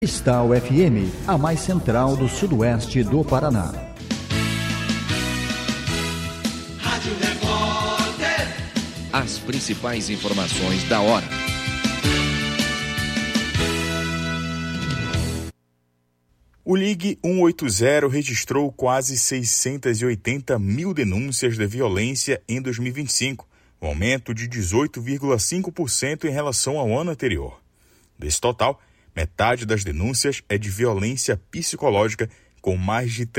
Cristal FM, a mais central do sudoeste do Paraná. Rádio Repórter. As principais informações da hora. O Ligue 180 registrou quase 680 mil denúncias de violência em 2025, um aumento de 18,5% em relação ao ano anterior. Desse total, metade das denúncias é de violência psicológica, com mais de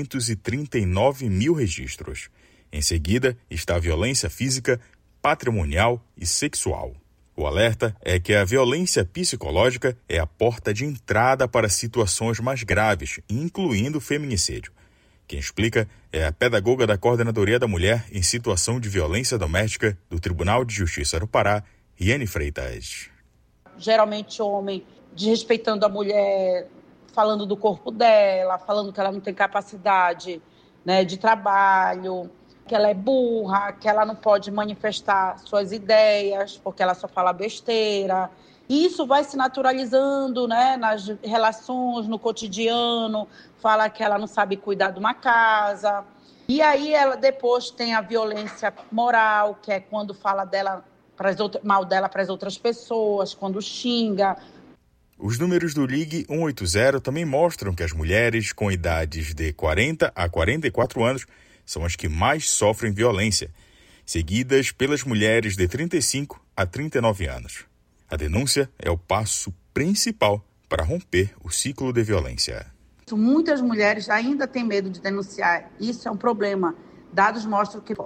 339 mil registros. Em seguida, está a violência física, patrimonial e sexual. O alerta é que a violência psicológica é a porta de entrada para situações mais graves, incluindo feminicídio. Quem explica é a pedagoga da Coordenadoria da Mulher em Situação de Violência Doméstica do Tribunal de Justiça do Pará, Riane Freitas. Geralmente homem desrespeitando a mulher, falando do corpo dela, falando que ela não tem capacidade, né, de trabalho, que ela é burra, que ela não pode manifestar suas ideias, porque ela só fala besteira. E isso vai se naturalizando, né, nas relações, no cotidiano, fala que ela não sabe cuidar de uma casa. E aí ela depois tem a violência moral, que é quando fala dela mal dela para as outras pessoas, quando xinga. Os números do Ligue 180 também mostram que as mulheres com idades de 40 a 44 anos são as que mais sofrem violência, seguidas pelas mulheres de 35 a 39 anos. A denúncia é o passo principal para romper o ciclo de violência. Muitas mulheres ainda têm medo de denunciar. Isso é um problema. Dados mostram que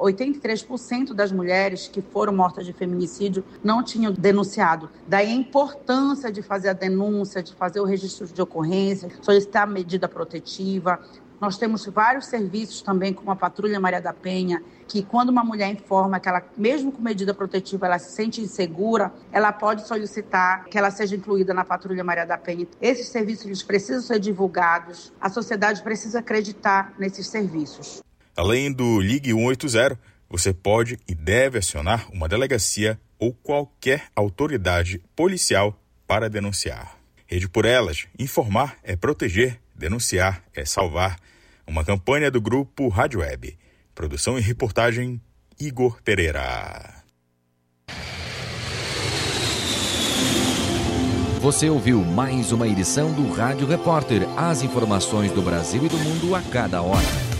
83% das mulheres que foram mortas de feminicídio não tinham denunciado. Daí a importância de fazer a denúncia, de fazer o registro de ocorrência, solicitar a medida protetiva. Nós temos vários serviços também, como a Patrulha Maria da Penha, que quando uma mulher informa que ela, mesmo com medida protetiva, ela se sente insegura, ela pode solicitar que ela seja incluída na Patrulha Maria da Penha. Esses serviços eles precisam ser divulgados, a sociedade precisa acreditar nesses serviços. Além do Ligue 180, você pode e deve acionar uma delegacia ou qualquer autoridade policial para denunciar. Rede por Elas, informar é proteger, denunciar é salvar. Uma campanha do grupo Rádio Web. Produção e reportagem, Igor Pereira. Você ouviu mais uma edição do Rádio Repórter. As informações do Brasil e do mundo a cada hora.